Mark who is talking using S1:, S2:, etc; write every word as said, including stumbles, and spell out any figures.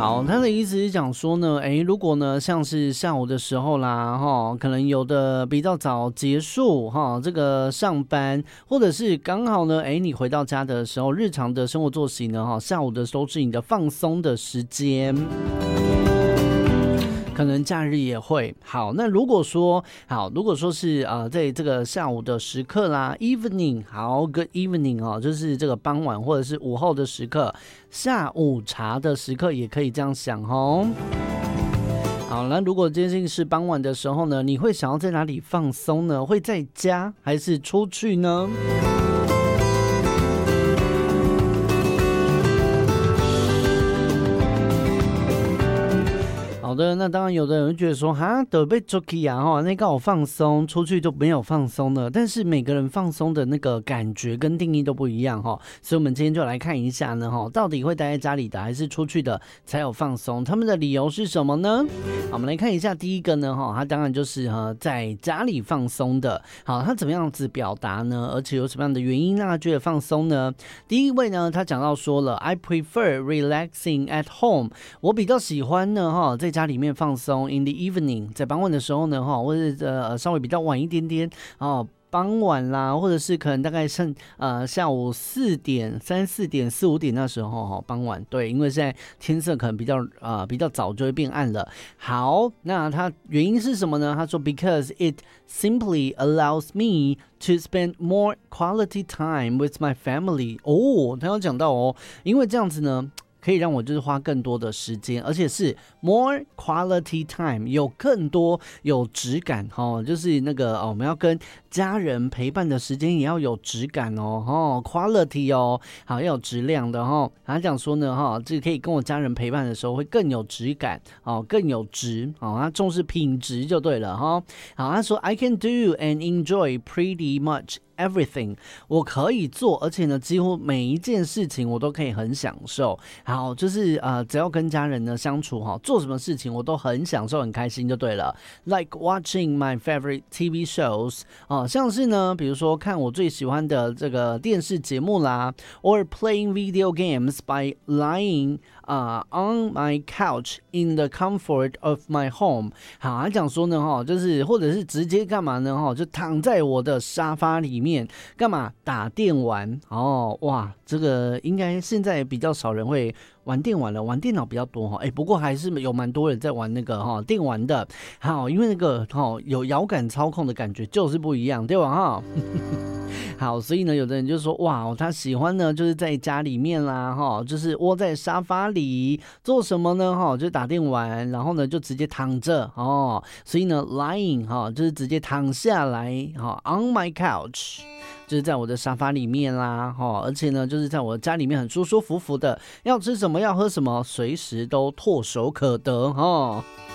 S1: 好，他的意思是讲说呢，哎，如果呢像是下午的时候啦，哈，可能有的比较早结束哈，这个上班，或者是刚好呢，哎，你回到家的时候，日常的生活作息呢，哈，下午的时候是你的放松的时间。可能假日也会好。那如果说好，如果说是呃，在这个下午的时刻啦 ，evening， 好 ，good evening 哦，就是这个傍晚或者是午后的时刻，下午茶的时刻也可以这样想哦。好，那如果今天是傍晚的时候呢，你会想要在哪里放松呢？会在家还是出去呢？好的，那当然有的人会觉得说，哈，都被捉起啊，哈，那刚好放松，出去就没有放松了。但是每个人放松的那个感觉跟定义都不一样哈，所以我们今天就来看一下呢，哈，到底会待在家里的还是出去的才有放松？他们的理由是什么呢？好，我们来看一下第一个呢，哈，他当然就是哈在家里放松的。好，他怎么样子表达呢？而且有什么样的原因让他觉得放松呢？第一位呢，他讲到说了 ，I prefer relaxing at home， 我比较喜欢呢，哈，在家里面放松 in the evening， 在傍晚的时候呢，哈，或者呃稍微比较晚一点点哦。傍晚啦，或者是可能大概剩呃下午四点、三四点、四五点那时候哈，傍晚对，因为现在天色可能比较呃比较早就会变暗了。好，那它原因是什么呢？他说 because it simply allows me to spend more quality time with my family。哦，他有讲到哦，因为这样子呢。可以让我就是花更多的时间，而且是 more quality time， 有更多有质感哦，就是那个、哦、我们要跟家人陪伴的时间也要有质感哦，哦 quality 哦，好要有质量的哦。他讲说呢，哈、哦，这可以跟我家人陪伴的时候会更有质感哦，更有质哦，他重视品质就对了哈、哦。好，他说 I can do and enjoy pretty much。everything 我可以做，而且呢，几乎每一件事情我都可以很享受。好，就是呃，只要跟家人呢相处哈，做什么事情我都很享受、很开心就对了。Like watching my favorite T V shows 哦，像是呢，比如说看我最喜欢的这个电视节目啦 ，or playing video games by lying 啊、uh, on my couch in the comfort of my home。好，他讲说呢哈，就是或者是直接干嘛呢哈，就躺在我的沙发里面。面干嘛打电玩哦？哇，这个应该现在比较少人会玩电玩了，玩电脑比较多哈。哎，不过还是有蛮多人在玩那个哈电玩的。好，因为那个哈有摇杆操控的感觉就是不一样，对吧哈？好，所以呢，有的人就说哇，他喜欢呢，就是在家里面啦，哈，就是窝在沙发里做什么呢？哈，就打电玩，然后呢就直接躺着哦。所以呢 ，lying 哈，就是直接躺下来哈 ，on my couch。就是在我的沙发里面啦，哈，而且呢，就是在我家里面很舒舒服服的，要吃什么要喝什么，随时都唾手可得哈。